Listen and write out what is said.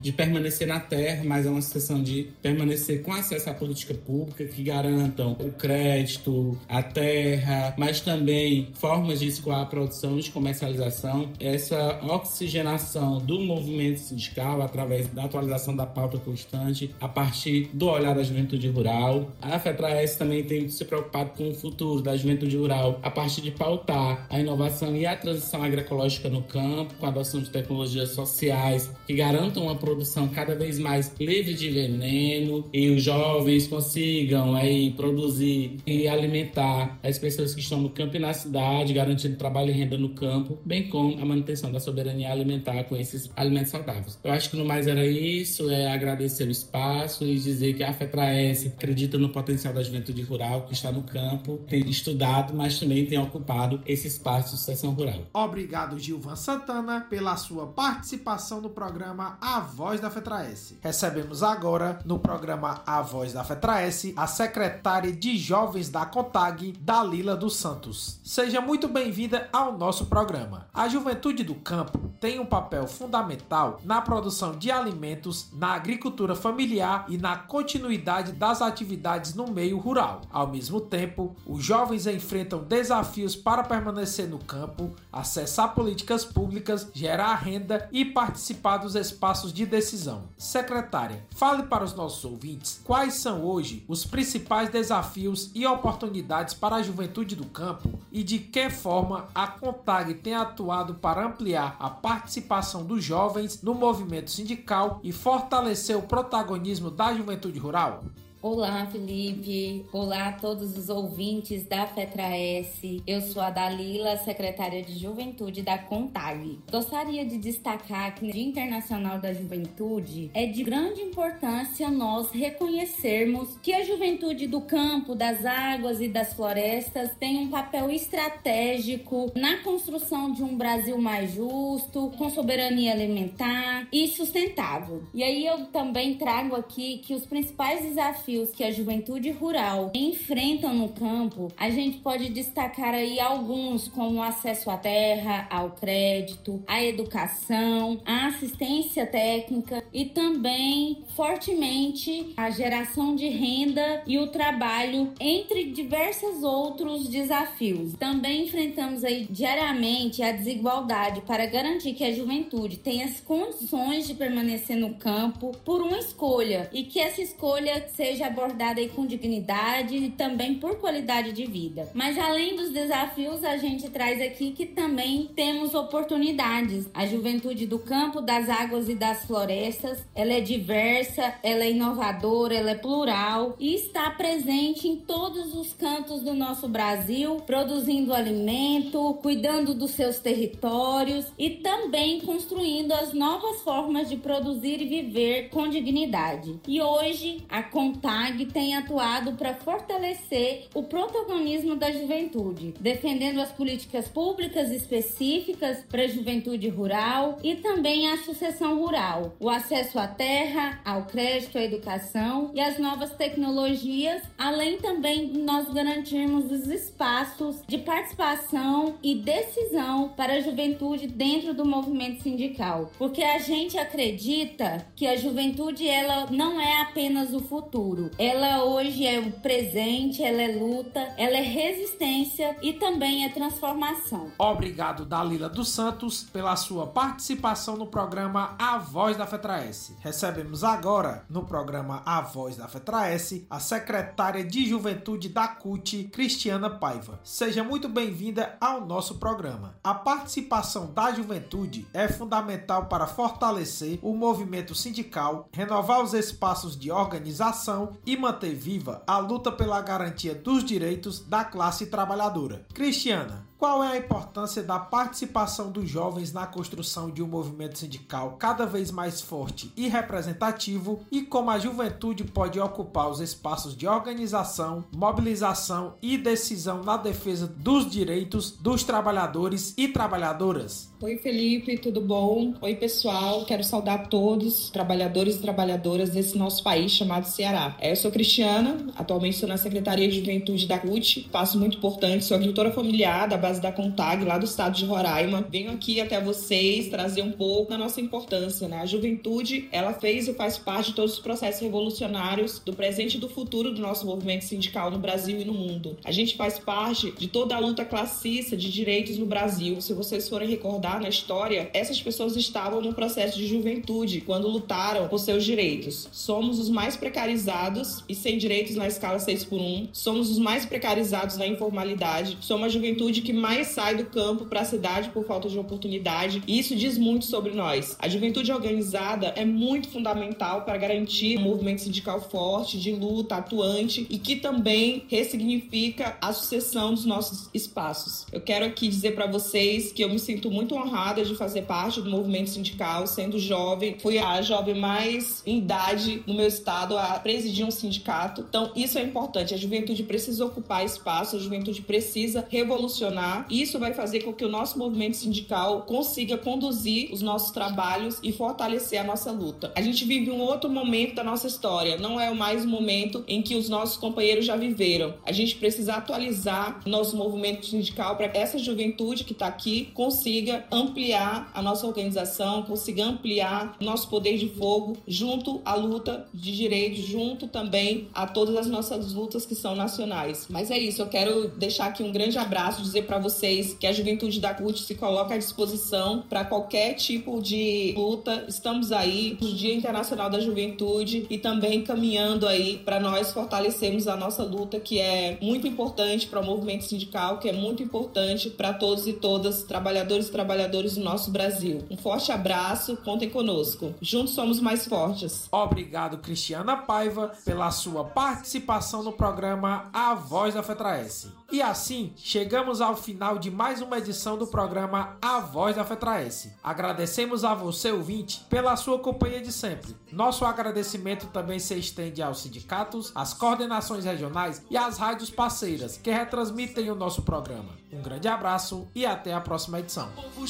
de permanecer na terra, mas é uma situação de permanecer com acesso à política pública que garantam o crédito, a terra, mas também formas de escoar a produção e de comercialização. Essa oxigenação do movimento sindical através da atualização da pauta constante, a partir do olhar da juventude rural. A FETRAES também tem se preocupado com o futuro da juventude rural a partir de pautar a inovação e a transição agroecológica no campo, com a adoção de tecnologias sociais que garantam uma produção cada vez mais livre de veneno e os jovens consigam produzir e alimentar as pessoas que estão no campo e na cidade, garantindo trabalho e renda no campo, bem como a manutenção da soberania alimentar com esses alimentos saudáveis. Eu acho que no mais era isso, agradecer o espaço e dizer que a FETRAES acredita no potencial da juventude rural que está no campo, tem estudado, mas também tem ocupado esse espaço de sucessão rural. Obrigado, Gilvan Santana, pela sua participação no programa A Voz da FETRAES. Recebemos agora, no programa A Voz da FETRAES, a secretária de Jovens da CONTAG, Dalila dos Santos. Seja muito bem-vinda ao nosso programa. A juventude do campo tem um papel fundamental na produção de alimentos, na agricultura familiar e na continuidade das atividades no meio rural. Ao mesmo tempo, os jovens enfrentam desafios para permanecer no campo, acessar políticas públicas, gerar renda e participar dos espaços de decisão. Secretária, fale para os nossos ouvintes quais são hoje os principais desafios e oportunidades para a juventude do campo e de que forma a CONTAG tem atuado para ampliar a participação dos jovens no movimento sindical e fortalecer o protagonismo da juventude rural. Olá, Felipe. Olá a todos os ouvintes da FETRAES. Eu sou a Dalila, secretária de Juventude da CONTAG. Gostaria de destacar que no Dia Internacional da Juventude é de grande importância nós reconhecermos que a juventude do campo, das águas e das florestas tem um papel estratégico na construção de um Brasil mais justo, com soberania alimentar e sustentável. E aí eu também trago aqui que os principais desafios que a juventude rural enfrentam no campo, a gente pode destacar aí alguns, como o acesso à terra, ao crédito, à educação, à assistência técnica e também, fortemente, a geração de renda e o trabalho, entre diversos outros desafios. Também enfrentamos aí diariamente a desigualdade para garantir que a juventude tenha as condições de permanecer no campo por uma escolha e que essa escolha seja abordada aí com dignidade e também por qualidade de vida. Mas além dos desafios, a gente traz aqui que também temos oportunidades. A juventude do campo, das águas e das florestas, ela é diversa, ela é inovadora, ela é plural e está presente em todos os cantos do nosso Brasil, produzindo alimento, cuidando dos seus territórios e também construindo as novas formas de produzir e viver com dignidade. E hoje, a CONTAG tem atuado para fortalecer o protagonismo da juventude, defendendo as políticas públicas específicas para a juventude rural e também a sucessão rural, o acesso à terra, ao crédito, à educação e às novas tecnologias, além também de nós garantirmos os espaços de participação e decisão para a juventude dentro do movimento sindical, porque a gente acredita que a juventude ela não é apenas o futuro. Ela hoje é o presente, ela é luta, ela é resistência e também é transformação. Obrigado, Dalila dos Santos, pela sua participação no programa A Voz da FETRAES. Recebemos agora, no programa A Voz da FETRAES, a secretária de Juventude da CUT, Cristiana Paiva. Seja muito bem-vinda ao nosso programa. A participação da juventude é fundamental para fortalecer o movimento sindical, renovar os espaços de organização e manter viva a luta pela garantia dos direitos da classe trabalhadora. Cristiana, qual é a importância da participação dos jovens na construção de um movimento sindical cada vez mais forte e representativo e como a juventude pode ocupar os espaços de organização, mobilização e decisão na defesa dos direitos dos trabalhadores e trabalhadoras? Oi, Felipe, tudo bom? Oi, pessoal, quero saudar todos os trabalhadores e trabalhadoras desse nosso país chamado Ceará. Eu sou Cristiana, atualmente estou na Secretaria de Juventude da CUT, passo muito importante, sou agricultora familiar da base base da CONTAG, lá do estado de Roraima. Venho aqui até vocês trazer um pouco da nossa importância, né? A juventude, ela fez e faz parte de todos os processos revolucionários do presente e do futuro do nosso movimento sindical no Brasil e no mundo. A gente faz parte de toda a luta classista de direitos no Brasil. Se vocês forem recordar na história, essas pessoas estavam no processo de juventude quando lutaram por seus direitos. Somos os mais precarizados e sem direitos na escala 6x1. Somos os mais precarizados na informalidade. Somos a juventude que mais sai do campo para a cidade por falta de oportunidade. E isso diz muito sobre nós. A juventude organizada é muito fundamental para garantir um movimento sindical forte, de luta, atuante e que também ressignifica a sucessão dos nossos espaços. Eu quero aqui dizer para vocês que eu me sinto muito honrada de fazer parte do movimento sindical, sendo jovem. Fui a jovem mais em idade no meu estado a presidir um sindicato. Então, isso é importante. A juventude precisa ocupar espaço, a juventude precisa revolucionar. Isso vai fazer com que o nosso movimento sindical consiga conduzir os nossos trabalhos e fortalecer a nossa luta. A gente vive um outro momento da nossa história. Não é mais um momento em que os nossos companheiros já viveram. A gente precisa atualizar o nosso movimento sindical para que essa juventude que está aqui consiga ampliar a nossa organização, consiga ampliar o nosso poder de fogo junto à luta de direitos, junto também a todas as nossas lutas que são nacionais. Mas é isso, eu quero deixar aqui um grande abraço, dizer para vocês que a juventude da CUT se coloca à disposição para qualquer tipo de luta. Estamos aí no Dia Internacional da Juventude e também caminhando aí para nós fortalecermos a nossa luta, que é muito importante para o movimento sindical, que é muito importante para todos e todas, trabalhadores e trabalhadoras do nosso Brasil. Um forte abraço, contem conosco. Juntos somos mais fortes. Obrigado, Cristiana Paiva, pela sua participação no programa A Voz da FETRAES. E assim, chegamos ao final de mais uma edição do programa A Voz da FETRAES. Agradecemos a você, ouvinte, pela sua companhia de sempre. Nosso agradecimento também se estende aos sindicatos, às coordenações regionais e às rádios parceiras que retransmitem o nosso programa. Um grande abraço e até a próxima edição.